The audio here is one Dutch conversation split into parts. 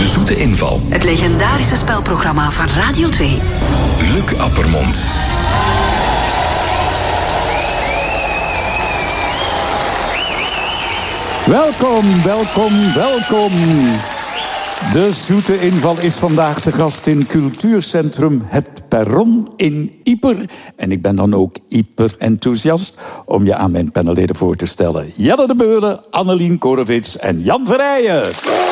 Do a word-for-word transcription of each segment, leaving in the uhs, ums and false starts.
De Zoete Inval. Het legendarische spelprogramma van Radio twee. Luc Appermond. Welkom, welkom, welkom. De Zoete Inval is vandaag te gast in Cultuurcentrum Het Perron in Ieper. En ik ben dan ook Ieper-enthousiast om je aan mijn panelleden voor te stellen. Jelle de Beulen, Annelien Korevits en Jan Verrijen.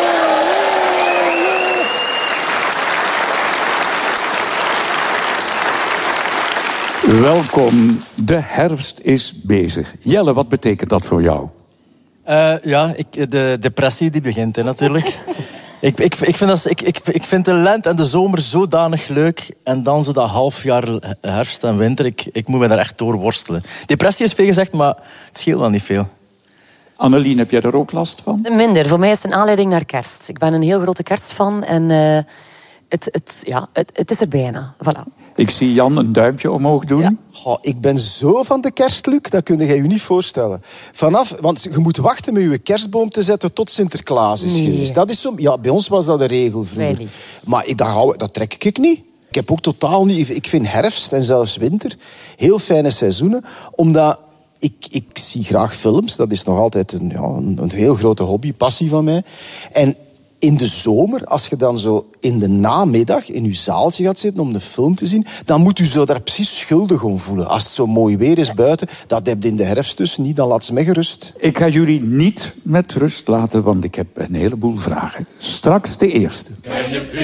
Welkom, de herfst is bezig. Jelle, wat betekent dat voor jou? Uh, ja, ik, de depressie die begint hè, natuurlijk. ik, ik, ik, vind dat, ik, ik, ik vind de lente en de zomer zodanig leuk. En dan zo dat half jaar herfst en winter. Ik, ik moet me daar echt door worstelen. Depressie is veel gezegd, maar het scheelt wel niet veel. Annelien, heb jij er ook last van? Minder. Voor mij is het een aanleiding naar kerst. Ik ben een heel grote kerstfan. En uh, het, het, ja, het, het is er bijna. Voilà. Ik zie Jan een duimpje omhoog doen. Ja. Oh, ik ben zo van de kerst, Luc, dat kun je je niet voorstellen. Vanaf, want je moet wachten met je kerstboom te zetten tot Sinterklaas is nee. geweest. Dat is zo, ja, bij ons was dat de regel vroeger. Maar ik, dat, hou, dat trek ik niet. Ik heb ook totaal niet... Ik vind herfst en zelfs winter heel fijne seizoenen, omdat... Ik, ik zie graag films, dat is nog altijd een, ja, een, een heel grote hobby, passie van mij. En in de zomer, als je dan zo in de namiddag in je zaaltje gaat zitten om de film te zien, dan moet je zo daar precies schuldig om voelen. Als het zo mooi weer is buiten, dat heb je in de herfst dus niet, dan laat ze mij gerust. Ik ga jullie niet met rust laten, want ik heb een heleboel vragen. Straks de eerste.